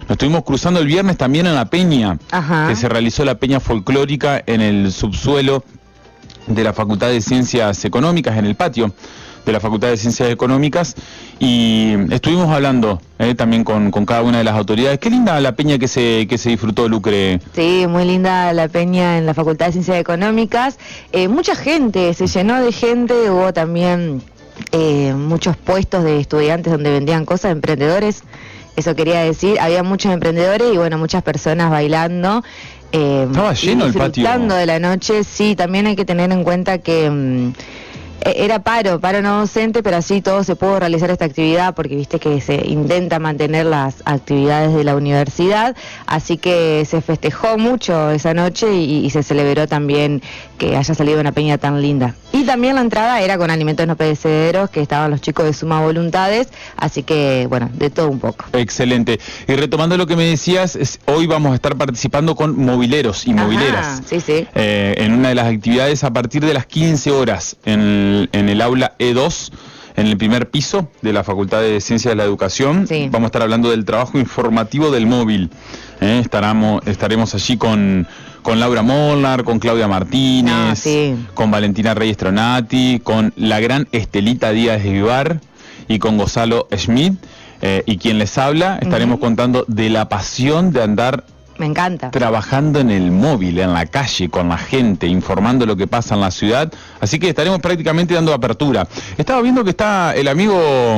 Nos estuvimos cruzando el viernes también en la peña, Ajá. que se realizó la peña folclórica en el subsuelo de la Facultad de Ciencias Económicas, en el patio de la Facultad de Ciencias Económicas, y estuvimos hablando también con cada una de las autoridades. Qué linda la peña que se disfrutó, Lucre. Sí, muy linda la peña en la Facultad de Ciencias Económicas. Mucha gente, se llenó de gente, hubo también muchos puestos de estudiantes donde vendían cosas, emprendedores, eso quería decir, había muchos emprendedores y bueno, muchas personas bailando. Estaba lleno el patio. Disfrutando de la noche. Sí, también hay que tener en cuenta que era paro no docente, pero así todo se pudo realizar esta actividad porque viste que se intenta mantener las actividades de la universidad, así que se festejó mucho esa noche y se celebró también que haya salido una peña tan linda. Y también la entrada era con alimentos no perecederos, que estaban los chicos de Suma Voluntades, así que bueno, de todo un poco. Excelente. Y retomando lo que me decías, hoy vamos a estar participando con mobileros y mobileras. Sí, sí. En una de las actividades a partir de las 15 horas en el aula E2, en el primer piso de la Facultad de Ciencias de la Educación. Sí. Vamos a estar hablando del trabajo informativo del móvil. Estaremos allí con Laura Molnar, con Claudia Martínez, sí. con Valentina Reyes Tronati, con la gran Estelita Díaz de Vivar y con Gonzalo Schmidt. Y quien les habla, estaremos contando de la pasión de andar Me encanta. trabajando en el móvil, en la calle, con la gente, informando lo que pasa en la ciudad. Así que estaremos prácticamente dando apertura. Estaba viendo que está el amigo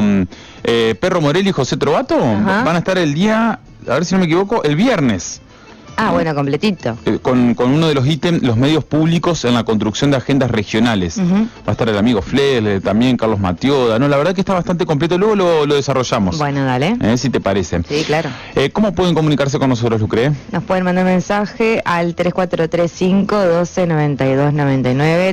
Perro Morelli y José Trovato. Ajá. Van a estar el día, a ver si no me equivoco, el viernes. Ah, bueno, completito. Con uno de los ítems, los medios públicos en la construcción de agendas regionales. Va a estar el amigo Fle, también Carlos Matioda. No, la verdad que está bastante completo. Luego lo desarrollamos. Bueno, dale. Si te parece. Sí, claro. ¿Cómo pueden comunicarse con nosotros, Lucre? Nos pueden mandar mensaje al 3435-129299,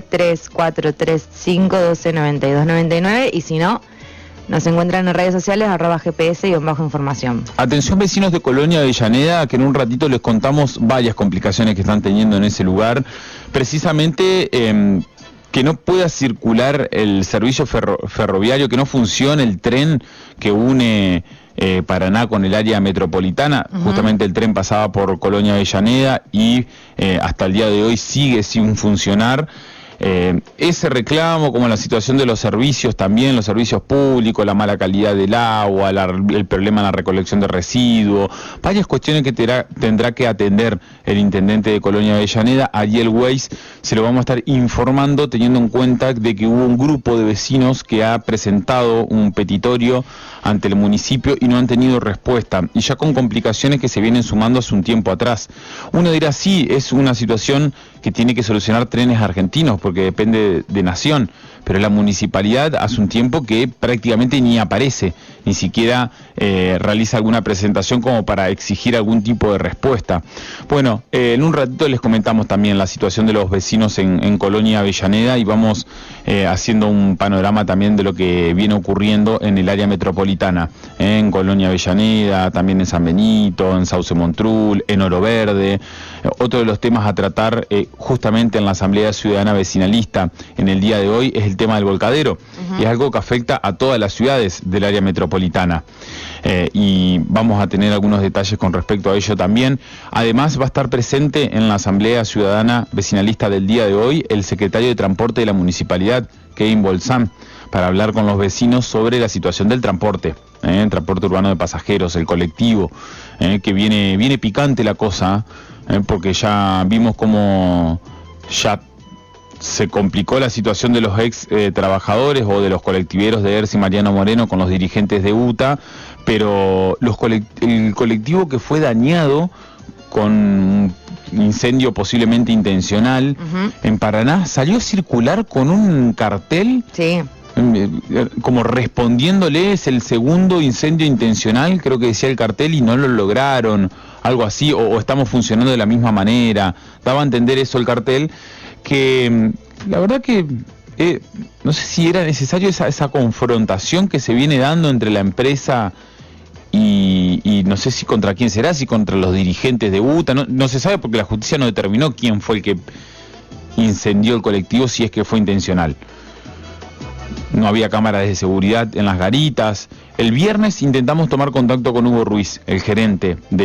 3435-129299, y si no, nos encuentran en redes sociales, @GPS_información. Atención, vecinos de Colonia Avellaneda, que en un ratito les contamos varias complicaciones que están teniendo en ese lugar. Precisamente que no pueda circular el servicio ferroviario, que no funcione el tren que une Paraná con el área metropolitana. Justamente el tren pasaba por Colonia Avellaneda y hasta el día de hoy sigue sin funcionar. Ese reclamo, como la situación de los servicios también, los servicios públicos, la mala calidad del agua, el problema en la recolección de residuos, varias cuestiones que tendrá que atender el intendente de Colonia Avellaneda, Ariel Weiss. Se lo vamos a estar informando teniendo en cuenta de que hubo un grupo de vecinos que ha presentado un petitorio ante el municipio y no han tenido respuesta, y ya con complicaciones que se vienen sumando hace un tiempo atrás. Uno dirá, sí, es una situación que tiene que solucionar Trenes Argentinos, porque depende de Nación, pero la municipalidad hace un tiempo que prácticamente ni aparece, ni siquiera realiza alguna presentación como para exigir algún tipo de respuesta. Bueno, en un ratito les comentamos también la situación de los vecinos en Colonia Avellaneda, y vamos haciendo un panorama también de lo que viene ocurriendo en el área metropolitana, en Colonia Avellaneda, también en San Benito, en Sauce Montrul, en Oro Verde. Otro de los temas a tratar justamente en la Asamblea Ciudadana Vecinalista en el día de hoy es el tema del volcadero, y es algo que afecta a todas las ciudades del área metropolitana. Y vamos a tener algunos detalles con respecto a ello también. Además va a estar presente en la Asamblea Ciudadana Vecinalista del día de hoy el secretario de Transporte de la Municipalidad, Kevin Bolsán, para hablar con los vecinos sobre la situación del transporte, el transporte urbano de pasajeros, el colectivo, que viene picante la cosa, porque ya vimos cómo ya se complicó la situación de los ex trabajadores o de los colectiveros de ERS y Mariano Moreno con los dirigentes de UTA, pero el colectivo que fue dañado con un incendio posiblemente intencional en Paraná salió a circular con un cartel. Sí. Como respondiéndole, es el segundo incendio intencional, creo que decía el cartel, y no lo lograron, algo así, o estamos funcionando de la misma manera. Daba a entender eso el cartel, que la verdad que no sé si era necesario esa confrontación que se viene dando entre la empresa y no sé si contra quién será, si contra los dirigentes de UTA, no se sabe porque la justicia no determinó quién fue el que incendió el colectivo, si es que fue intencional. No había cámaras de seguridad en las garitas. El viernes intentamos tomar contacto con Hugo Ruiz, el gerente de